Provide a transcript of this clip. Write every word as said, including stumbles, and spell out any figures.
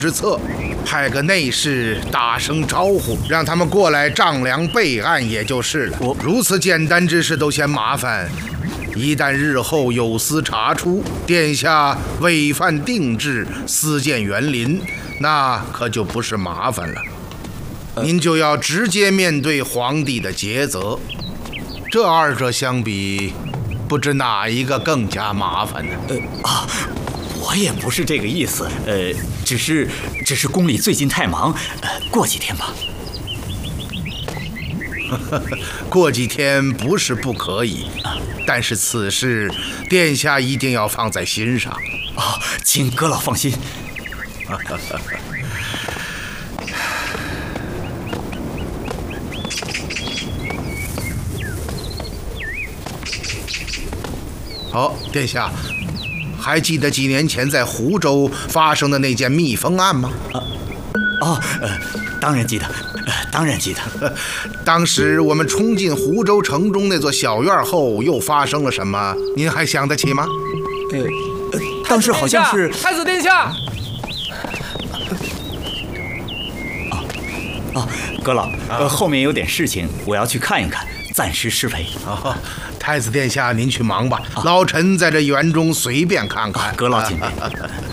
之策，派个内侍打声招呼，让他们过来丈量备案也就是了。 我如此简单之事都嫌麻烦，一旦日后有司查出，殿下违犯定制，私建园林，那可就不是麻烦了。您就要直接面对皇帝的诘责，这二者相比，不知哪一个更加麻烦呢？ 呃啊，我也不是这个意思，呃，只是只是宫里最近太忙，呃，过几天吧。 过几天不是不可以，但是此事殿下一定要放在心上。 啊，请阁老放心。 好，殿下，还记得几年前在湖州发生的那件蜜蜂案吗？ 啊，哦，呃，当然记得，呃，当然记得。 当时我们冲进湖州城中那座小院后，又发生了什么？您还想得起吗？ 呃，呃当时好像是太子殿下。 啊啊，阁老，呃，后面有点事情，我要去看一看，暂时失陪。 哦，太子殿下，您去忙吧， 啊、 老臣在这园中随便看看。 啊、阁老请便。